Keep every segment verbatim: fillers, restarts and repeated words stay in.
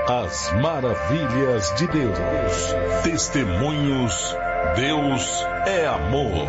As maravilhas de Deus. Testemunhos. Deus é amor.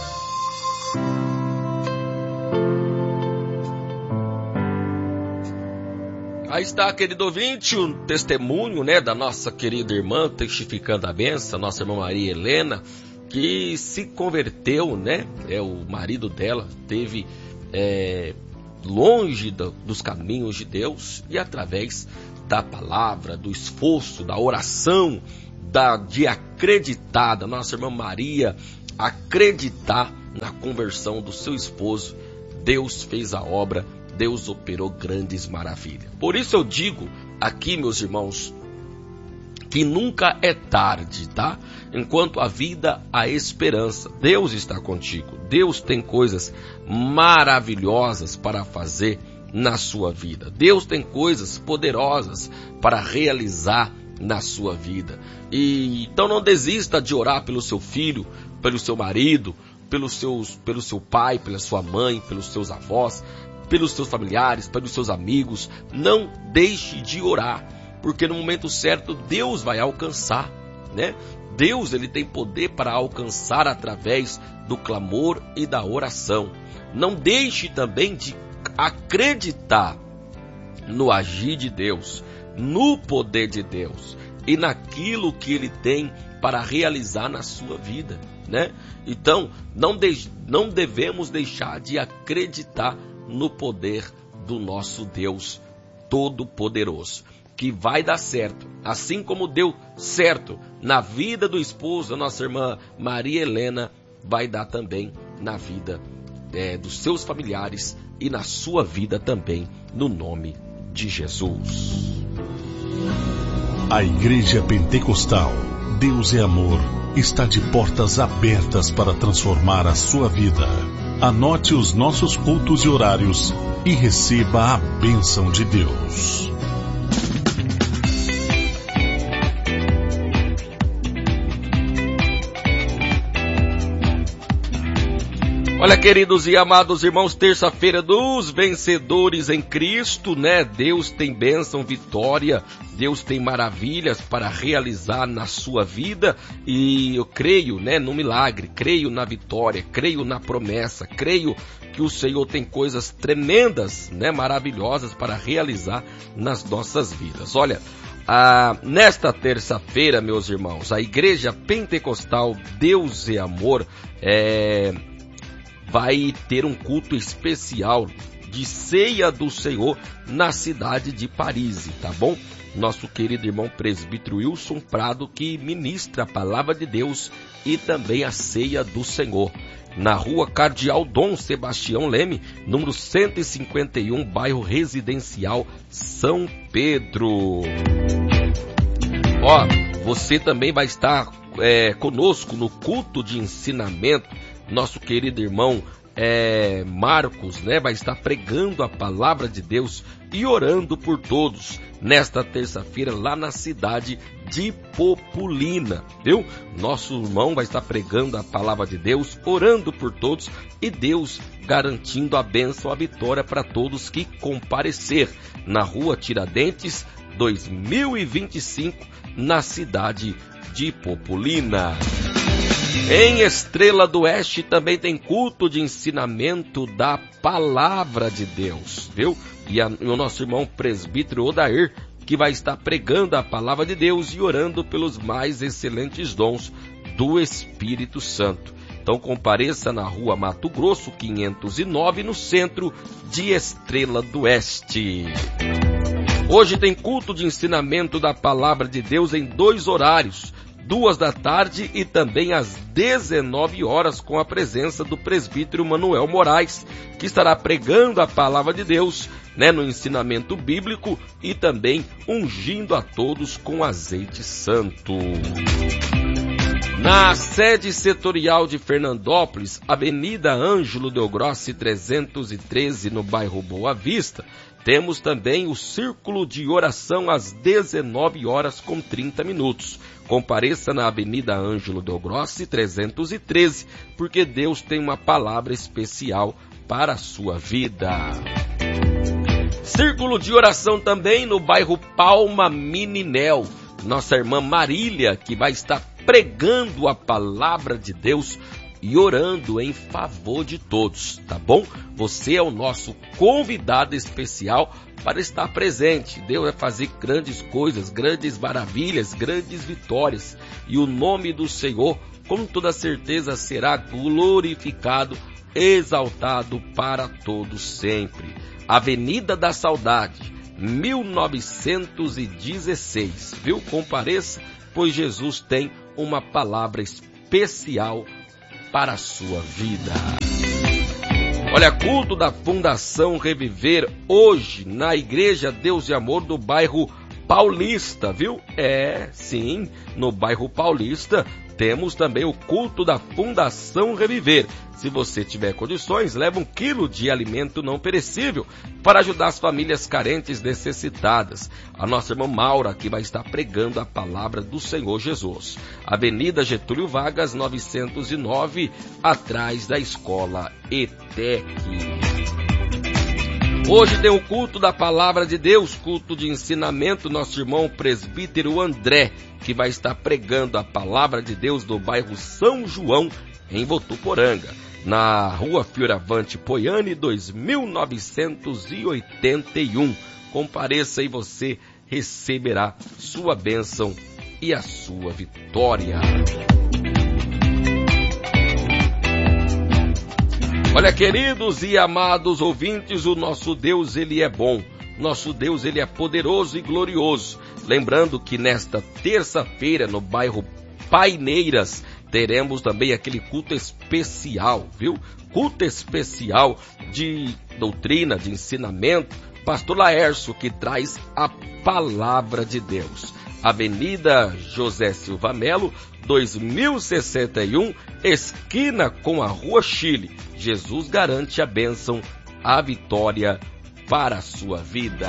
Aí está, querido ouvinte, um testemunho, né, da nossa querida irmã, testificando a benção, nossa irmã Maria Helena, que se converteu, né, é, o marido dela teve é, longe do, dos caminhos de Deus, e através da palavra, do esforço, da oração, da, de acreditar, da nossa irmã Maria, acreditar na conversão do seu esposo, Deus fez a obra, Deus operou grandes maravilhas. Por isso eu digo aqui, meus irmãos, que nunca é tarde, tá? Enquanto há vida, há esperança. Deus está contigo. Deus tem coisas maravilhosas para fazer na sua vida. Deus tem coisas poderosas para realizar na sua vida. E então não desista de orar pelo seu filho, pelo seu marido, pelos seus, pelo seu pai, pela sua mãe, pelos seus avós, pelos seus familiares, pelos seus amigos. Não deixe de orar, porque no momento certo Deus vai alcançar, né? Deus, ele tem poder para alcançar através do clamor e da oração. Não deixe também de acreditar no agir de Deus, no poder de Deus e naquilo que ele tem para realizar na sua vida, né? Então, não, de, não devemos deixar de acreditar no poder do nosso Deus Todo-Poderoso, que vai dar certo, assim como deu certo na vida do esposo da nossa irmã Maria Helena, vai dar também na vida é, dos seus familiares e na sua vida também, no nome de Jesus. A Igreja Pentecostal Deus é Amor está de portas abertas para transformar a sua vida. Anote os nossos cultos e horários e receba a bênção de Deus. Olha, queridos e amados irmãos, terça-feira dos vencedores em Cristo, né? Deus tem bênção, vitória, Deus tem maravilhas para realizar na sua vida, e eu creio, né, no milagre, creio na vitória, creio na promessa, creio que o Senhor tem coisas tremendas, né, maravilhosas para realizar nas nossas vidas. Olha, ah, nesta terça-feira, meus irmãos, a Igreja Pentecostal Deus é Amor é... vai ter um culto especial de ceia do Senhor na cidade de Paris, tá bom? Nosso querido irmão presbítero Wilson Prado, que ministra a palavra de Deus e também a ceia do Senhor, na rua Cardeal Dom Sebastião Leme, número cento e cinquenta e um, bairro Residencial São Pedro. Ó, você também vai estar é, conosco no culto de ensinamento. Nosso querido irmão é, Marcos, né, vai estar pregando a palavra de Deus e orando por todos nesta terça-feira lá na cidade de Populina, viu? Nosso irmão vai estar pregando a palavra de Deus, orando por todos e Deus garantindo a bênção, a vitória para todos que comparecer na rua Tiradentes dois mil e vinte e cinco na cidade de Populina. Em Estrela do Oeste também tem culto de ensinamento da palavra de Deus, viu? E, a, e o nosso irmão presbítero Odair, que vai estar pregando a palavra de Deus e orando pelos mais excelentes dons do Espírito Santo. Então compareça na rua Mato Grosso quinhentos e nove, no centro de Estrela do Oeste. Hoje tem culto de ensinamento da palavra de Deus em dois horários, duas da tarde e também às dezenove horas, com a presença do presbítero Manuel Moraes, que estará pregando a palavra de Deus, né, no ensinamento bíblico e também ungindo a todos com azeite santo. Na sede setorial de Fernandópolis, Avenida Ângelo Del Grossi trezentos e treze, no bairro Boa Vista, temos também o círculo de oração às dezenove horas com trinta minutos. Compareça na Avenida Ângelo Del Grossi trezentos e treze, porque Deus tem uma palavra especial para a sua vida. Círculo de oração também no bairro Palma Mininel. Nossa irmã Marília, que vai estar pregando a palavra de Deus e orando em favor de todos, tá bom? Você é o nosso convidado especial para estar presente. Deus vai fazer grandes coisas, grandes maravilhas, grandes vitórias. E o nome do Senhor, com toda certeza, será glorificado, exaltado para todos sempre. Avenida da Saudade, mil novecentos e dezesseis, viu? Compareça, pois Jesus tem uma palavra especial para a sua vida. Olha, culto da Fundação Reviver, hoje, na Igreja Deus e Amor do bairro Paulista, viu? É, sim, no bairro Paulista, temos também o culto da Fundação Reviver. Se você tiver condições, leve um quilo de alimento não perecível para ajudar as famílias carentes necessitadas. A nossa irmã Maura, que vai estar pregando a palavra do Senhor Jesus. Avenida Getúlio Vargas, novecentos e nove, atrás da Escola E T E C. Hoje tem o culto da palavra de Deus, culto de ensinamento, nosso irmão presbítero André, que vai estar pregando a palavra de Deus no bairro São João, em Votuporanga, na rua Fioravante Poiane, dois mil novecentos e oitenta e um. Compareça e você receberá sua bênção e a sua vitória. Olha, queridos e amados ouvintes, o nosso Deus, ele é bom. Nosso Deus, ele é poderoso e glorioso. Lembrando que nesta terça-feira, no bairro Paineiras, teremos também aquele culto especial, viu? Culto especial de doutrina, de ensinamento. Pastor Laércio, que traz a palavra de Deus. Avenida José Silva Melo, dois mil e sessenta e um, esquina com a Rua Chile. Jesus garante a bênção, a vitória para a sua vida.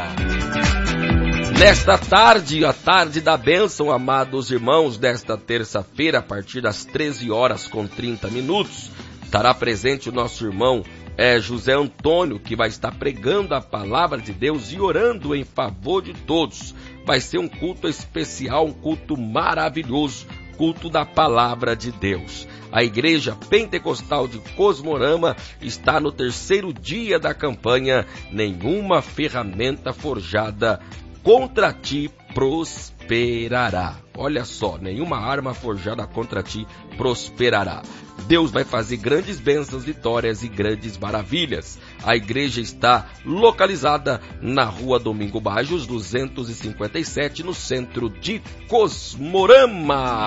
Nesta tarde, a tarde da bênção, amados irmãos, desta terça-feira, a partir das treze horas com trinta minutos, estará presente o nosso irmão é, José Antônio, que vai estar pregando a palavra de Deus e orando em favor de todos. Vai ser um culto especial, um culto maravilhoso, culto da palavra de Deus. A Igreja Pentecostal de Cosmorama está no terceiro dia da campanha Nenhuma Ferramenta Forjada contra ti prosperará. Olha só, nenhuma arma forjada contra ti prosperará. Deus vai fazer grandes bênçãos, vitórias e grandes maravilhas. A igreja está localizada na rua Domingo Bajos, duzentos e cinquenta e sete, no centro de Cosmorama.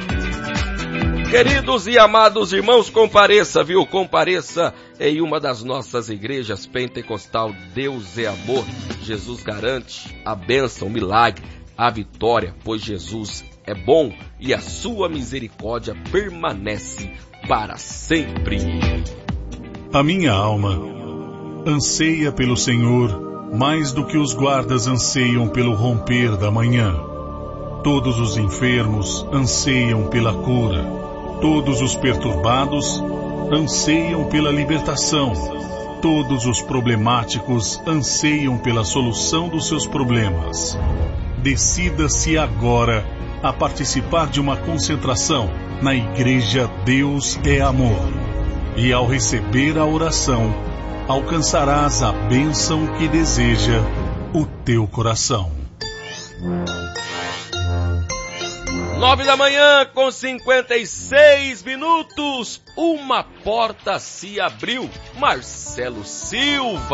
Queridos e amados irmãos, compareça, viu? Compareça em uma das nossas igrejas pentecostal. Deus é amor. Jesus garante a bênção, o milagre, a vitória, pois Jesus é bom e a sua misericórdia permanece para sempre. A minha alma anseia pelo Senhor mais do que os guardas anseiam pelo romper da manhã. Todos os enfermos anseiam pela cura. Todos os perturbados anseiam pela libertação. Todos os problemáticos anseiam pela solução dos seus problemas. Decida-se agora a participar de uma concentração na Igreja Deus é Amor. E ao receber a oração, alcançarás a bênção que deseja o teu coração. Nove da manhã com cinquenta e seis minutos, uma porta se abriu. Marcelo Silva.